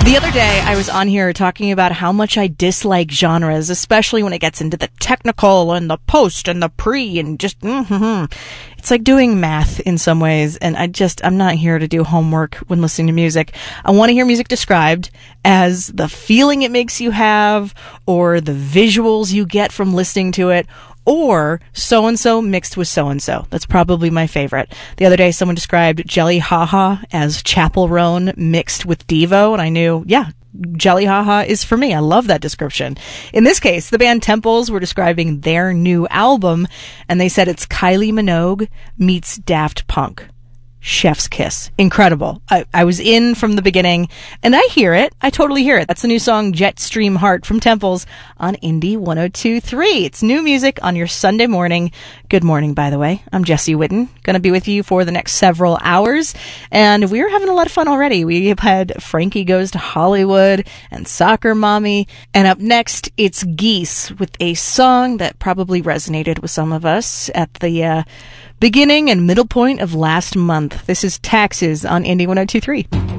The other day, I was on here talking about how much I dislike genres, especially when it gets into the technical and the post and the pre and just, It's like doing math in some ways, and I'm not here to do homework when listening to music. I want to hear music described as the feeling it makes you have, or the visuals you get from listening to it, or so-and-so mixed with so-and-so. That's probably my favorite. The other day, someone described Jelly Haha as Chapel Roan mixed with Devo, and I knew, Jelly Haha is for me. I love that description. In this case, the band Temples were describing their new album, and they said it's Kylie Minogue meets Daft Punk. Chef's kiss. Incredible. I was in from the beginning, and I hear it. I totally hear it. That's the new song Jetstream Heart from Temples on Indie 102.3. It's new music on your Sunday morning. Good morning, by the way. I'm Jessie Whitten. Going to be with you for the next several hours, and we're having a lot of fun already. We've had Frankie Goes to Hollywood and Soccer Mommy, and up next, it's Geese with a song that probably resonated with some of us at the beginning and middle point of last month. This is Taxes on Indie 102.3.